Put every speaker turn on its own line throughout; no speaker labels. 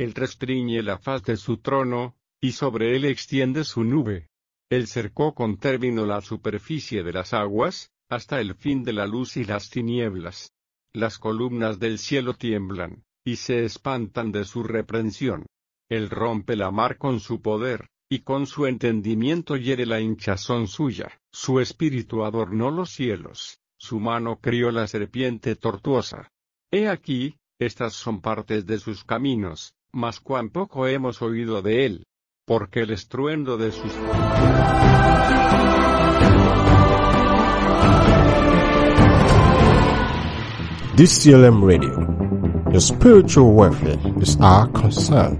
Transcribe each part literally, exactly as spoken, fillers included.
Él restringe la faz de su trono, y sobre él extiende su nube. Él cercó con término la superficie de las aguas, hasta el fin de la luz y las tinieblas. Las columnas del cielo tiemblan, y se espantan de su reprensión. Él rompe la mar con su poder, y con su entendimiento hiere la hinchazón suya. Su espíritu adornó los cielos, su mano crió la serpiente tortuosa. He aquí, estas son partes de sus caminos, mas cuán poco hemos oído de él. Porque el estruendo de sus...
D C L M Radio. Your spiritual welfare is our concern.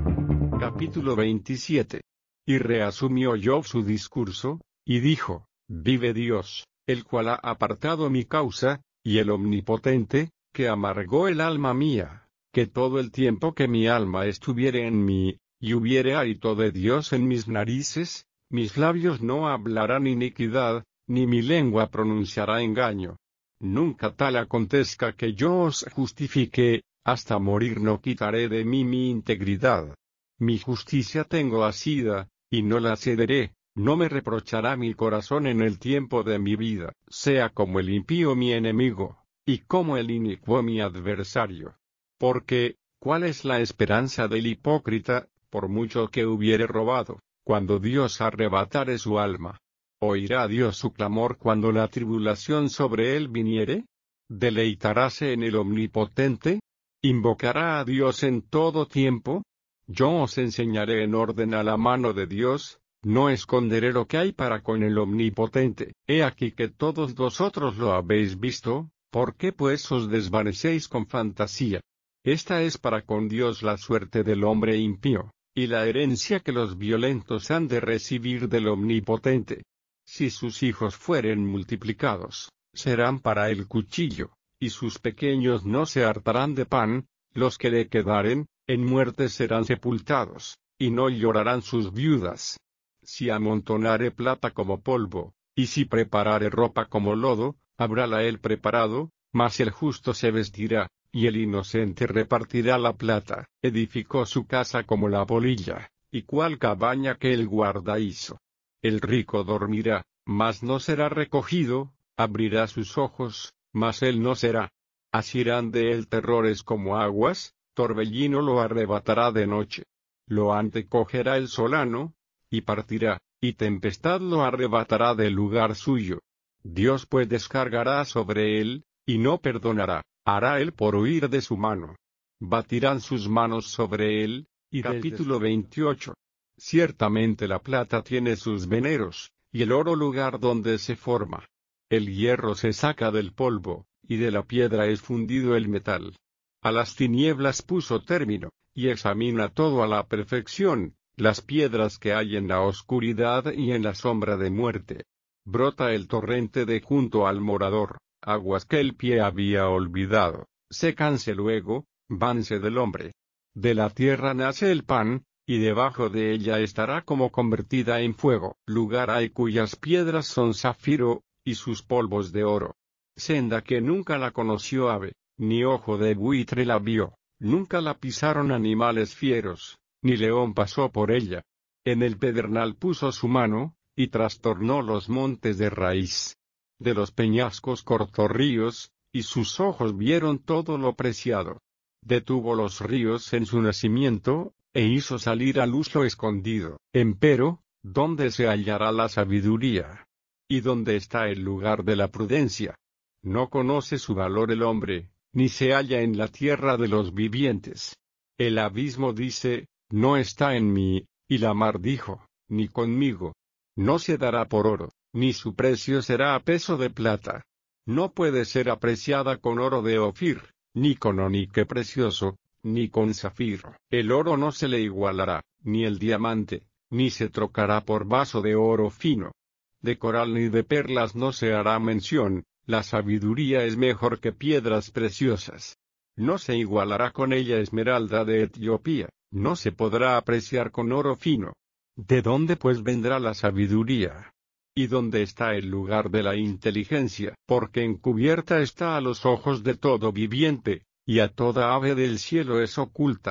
Capítulo veintisiete. Y reasumió Job su discurso, y dijo: Vive Dios, el cual ha apartado mi causa, y el Omnipotente, que amargó el alma mía, que todo el tiempo que mi alma estuviere en mí, y hubiere hálito de Dios en mis narices, mis labios no hablarán iniquidad, ni mi lengua pronunciará engaño. Nunca tal acontezca que yo os justifique, hasta morir no quitaré de mí mi integridad. Mi justicia tengo asida, y no la cederé, no me reprochará mi corazón en el tiempo de mi vida, sea como el impío mi enemigo, y como el inicuo mi adversario. Porque, ¿cuál es la esperanza del hipócrita, por mucho que hubiere robado, cuando Dios arrebatare su alma? ¿Oirá Dios su clamor cuando la tribulación sobre él viniere? ¿Deleitaráse en el Omnipotente? ¿Invocará a Dios en todo tiempo? Yo os enseñaré en orden a la mano de Dios, no esconderé lo que hay para con el Omnipotente. He aquí que todos vosotros lo habéis visto, ¿por qué pues os desvanecéis con fantasía? Esta es para con Dios la suerte del hombre impío, y la herencia que los violentos han de recibir del Omnipotente. Si sus hijos fueren multiplicados, serán para el cuchillo, y sus pequeños no se hartarán de pan, los que le quedaren, en muerte serán sepultados, y no llorarán sus viudas. Si amontonare plata como polvo, y si preparare ropa como lodo, habrála él preparado, mas el justo se vestirá, y el inocente repartirá la plata. Edificó su casa como la polilla, y cual cabaña que el guarda hizo. El rico dormirá, mas no será recogido, abrirá sus ojos, mas él no será. Asirán de él terrores como aguas, torbellino lo arrebatará de noche. Lo antecogerá el solano, y partirá, y tempestad lo arrebatará del lugar suyo. Dios pues descargará sobre él, y no perdonará, hará él por huir de su mano. Batirán sus manos sobre él. Y capítulo veintiocho. Ciertamente la plata tiene sus veneros, y el oro lugar donde se forma. El hierro se saca del polvo, y de la piedra es fundido el metal. A las tinieblas puso término, y examina todo a la perfección, las piedras que hay en la oscuridad y en la sombra de muerte. Brota el torrente de junto al morador, aguas que el pie había olvidado, sécanse luego, vanse del hombre. De la tierra nace el pan, y debajo de ella estará como convertida en fuego. Lugar hay cuyas piedras son zafiro, y sus polvos de oro. Senda que nunca la conoció ave, ni ojo de buitre la vio, nunca la pisaron animales fieros, ni león pasó por ella. En el pedernal puso su mano, y trastornó los montes de raíz. De los peñascos cortó ríos, y sus ojos vieron todo lo preciado. Detuvo los ríos en su nacimiento, e hizo salir a luz lo escondido. Empero, ¿dónde se hallará la sabiduría? ¿Y dónde está el lugar de la prudencia? No conoce su valor el hombre, ni se halla en la tierra de los vivientes. El abismo dice, no está en mí, y la mar dijo, ni conmigo. No se dará por oro, ni su precio será a peso de plata. No puede ser apreciada con oro de Ofir, ni con onique precioso, ni con zafiro. El oro no se le igualará, ni el diamante, ni se trocará por vaso de oro fino. De coral ni de perlas no se hará mención, la sabiduría es mejor que piedras preciosas. No se igualará con ella esmeralda de Etiopía, no se podrá apreciar con oro fino. ¿De dónde pues vendrá la sabiduría? ¿Y dónde está el lugar de la inteligencia? Porque encubierta está a los ojos de todo viviente, y a toda ave del cielo es oculta.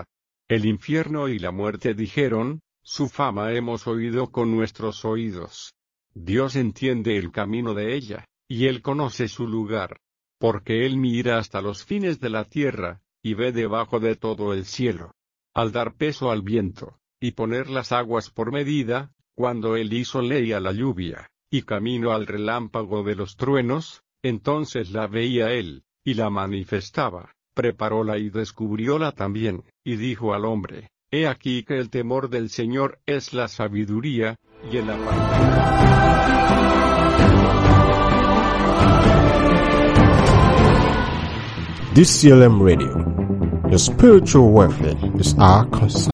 El infierno y la muerte dijeron, su fama hemos oído con nuestros oídos. Dios entiende el camino de ella, y Él conoce su lugar. Porque Él mira hasta los fines de la tierra, y ve debajo de todo el cielo. Al dar peso al viento, y poner las aguas por medida, cuando Él hizo ley a la lluvia, y camino al relámpago de los truenos, entonces la veía Él, y la manifestaba, preparóla y descubrióla también, y dijo al hombre, he aquí que el temor del Señor es la sabiduría, y el apartamiento.
D C L M Radio, your spiritual welfare is our concern.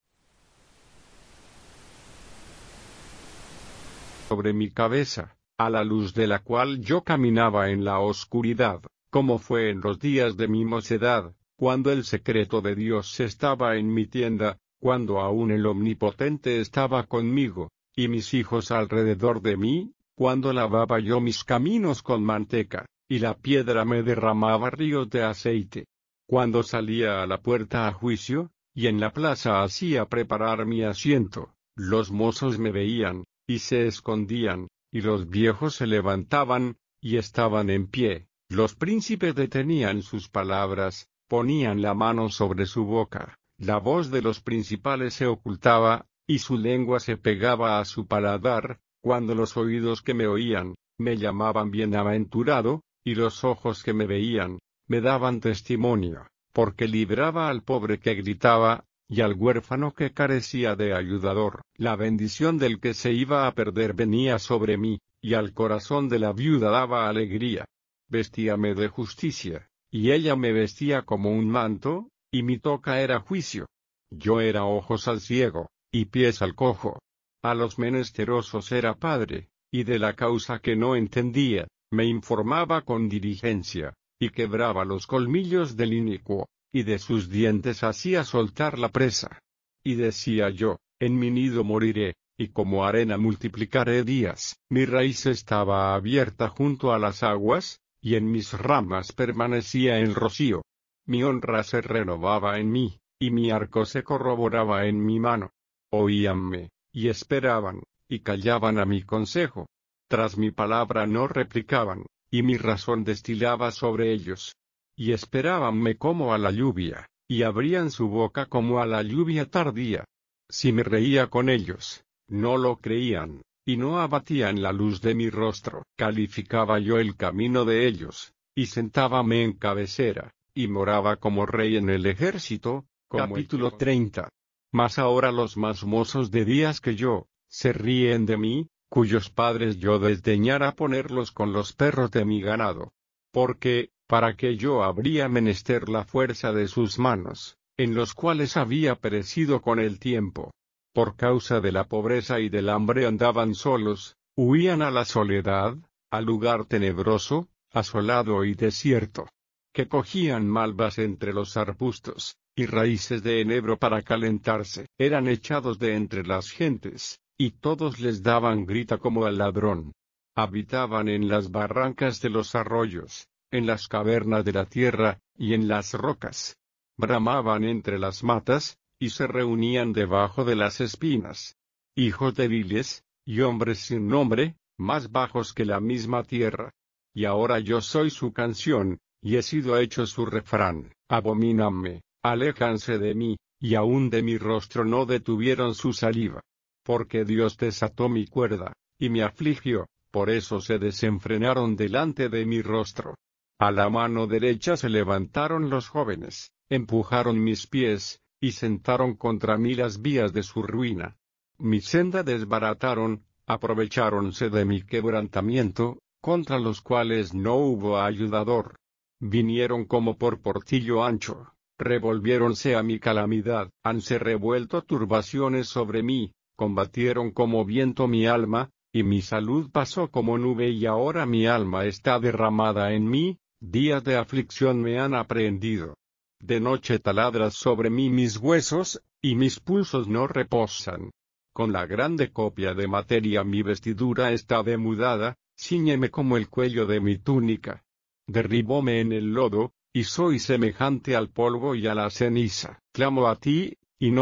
Sobre mi cabeza, a la luz de la cual yo caminaba en la oscuridad, como fue en los días de mi mocedad, cuando el secreto de Dios estaba en mi tienda, cuando aún el Omnipotente estaba conmigo, y mis hijos alrededor de mí, cuando lavaba yo mis caminos con manteca, y la piedra me derramaba ríos de aceite. Cuando salía a la puerta a juicio, y en la plaza hacía preparar mi asiento, los mozos me veían, y se escondían, y los viejos se levantaban, y estaban en pie, los príncipes detenían sus palabras, ponían la mano sobre su boca, la voz de los principales se ocultaba, y su lengua se pegaba a su paladar, cuando los oídos que me oían, me llamaban bienaventurado, y los ojos que me veían, me daban testimonio, porque libraba al pobre que gritaba, y al huérfano que carecía de ayudador. La bendición del que se iba a perder venía sobre mí, y al corazón de la viuda daba alegría. Vestíame de justicia, y ella me vestía como un manto, y mi toca era juicio. Yo era ojos al ciego, y pies al cojo. A los menesterosos era padre, y de la causa que no entendía, me informaba con diligencia, y quebraba los colmillos del inicuo, y de sus dientes hacía soltar la presa. Y decía yo, en mi nido moriré, y como arena multiplicaré días. Mi raíz estaba abierta junto a las aguas, y en mis ramas permanecía el rocío. Mi honra se renovaba en mí, y mi arco se corroboraba en mi mano. Oíanme, y esperaban, y callaban a mi consejo. Tras mi palabra no replicaban, y mi razón destilaba sobre ellos. Y esperábanme como a la lluvia, y abrían su boca como a la lluvia tardía. Si me reía con ellos, no lo creían, y no abatían la luz de mi rostro. Calificaba yo el camino de ellos, y sentábame en cabecera, y moraba como rey en el ejército. Capítulo treinta. Mas ahora los más mozos de días que yo, se ríen de mí, cuyos padres yo desdeñara ponerlos con los perros de mi ganado. Porque, para que yo habría menester la fuerza de sus manos, en los cuales había perecido con el tiempo. Por causa de la pobreza y del hambre andaban solos, huían a la soledad, al lugar tenebroso, asolado y desierto. Que cogían malvas entre los arbustos, y raíces de enebro para calentarse. Eran echados de entre las gentes, y todos les daban grita como al ladrón. Habitaban en las barrancas de los arroyos, en las cavernas de la tierra, y en las rocas. Bramaban entre las matas, y se reunían debajo de las espinas. Hijos débiles, y hombres sin nombre, más bajos que la misma tierra. Y ahora yo soy su canción, y he sido hecho su refrán. Abomínanme, aléjanse de mí, y aún de mi rostro no detuvieron su saliva. Porque Dios desató mi cuerda, y me afligió, por eso se desenfrenaron delante de mi rostro. A la mano derecha se levantaron los jóvenes, empujaron mis pies, y sentaron contra mí las vías de su ruina. Mi senda desbarataron, aprovecháronse de mi quebrantamiento, contra los cuales no hubo ayudador. Vinieron como por portillo ancho, revolviéronse a mi calamidad, hanse revuelto turbaciones sobre mí, combatieron como viento mi alma, y mi salud pasó como nube y ahora mi alma está derramada en mí, días de aflicción me han aprehendido. De noche taladras sobre mí mis huesos, y mis pulsos no reposan. Con la grande copia de materia mi vestidura está demudada, cíñeme como el cuello de mi túnica. Derribóme en el lodo, y soy semejante al polvo y a la ceniza. Clamo a ti,